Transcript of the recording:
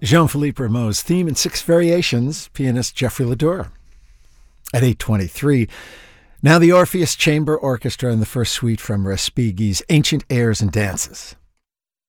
Jean-Philippe Rameau's theme in 6 variations, pianist Geoffrey Ledoux. At 8:23, now the Orpheus Chamber Orchestra in the first suite from Respighi's Ancient Airs and Dances.